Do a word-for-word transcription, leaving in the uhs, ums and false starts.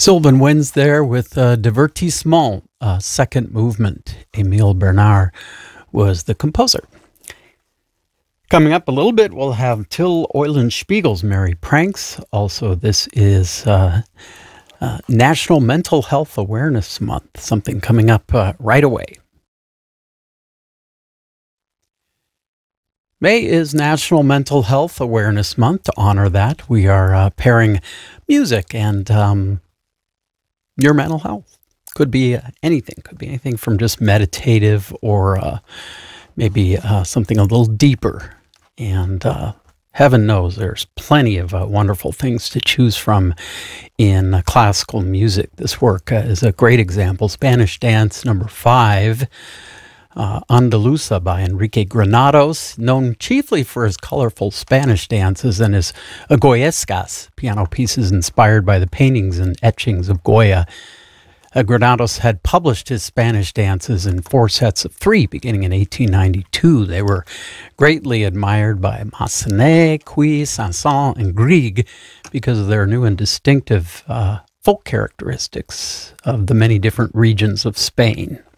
Sylvan wins there with uh, Divertissement, uh, second movement. Emile Bernard was the composer. Coming up a little bit, we'll have Till Eulenspiegel's Merry Pranks. Also, this is uh, uh, National Mental Health Awareness Month, something coming up uh, right away. May is National Mental Health Awareness Month. To honor that, we are uh, pairing music and um, your mental health. Could be anything. Could be anything from just meditative or uh, maybe uh, something a little deeper. And uh, heaven knows there's plenty of uh, wonderful things to choose from in uh, classical music. This work uh, is a great example. Spanish Dance number five. Uh, Andaluza by Enrique Granados, known chiefly for his colorful Spanish dances and his Goyescas, piano pieces inspired by the paintings and etchings of Goya. Uh, Granados had published his Spanish dances in four sets of three, beginning in eighteen ninety-two. They were greatly admired by Massenet, Cui, Sanson, and Grieg because of their new and distinctive uh, folk characteristics of the many different regions of Spain.